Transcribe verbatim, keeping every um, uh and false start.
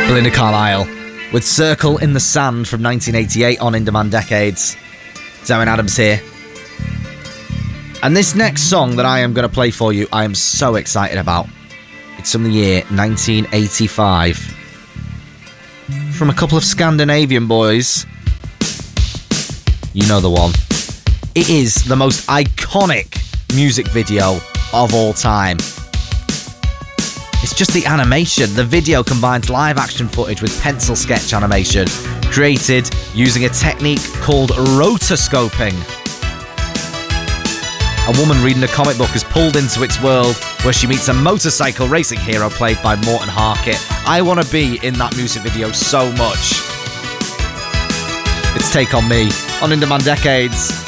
Belinda Carlisle with Circle in the Sand from nineteen eighty-eight on In Demand Decades. Darren Adams here. And this next song that I am going to play for you, I am so excited about. It's from the year nineteen eighty-five. From a couple of Scandinavian boys. You know the one. It is the most iconic music video of all time. It's just the animation. The video combines live action footage with pencil sketch animation, created using a technique called rotoscoping. A woman reading a comic book is pulled into its world where she meets a motorcycle racing hero played by Morton Harkett. I want to be in that music video so much. It's Take On Me on In Demand Decades.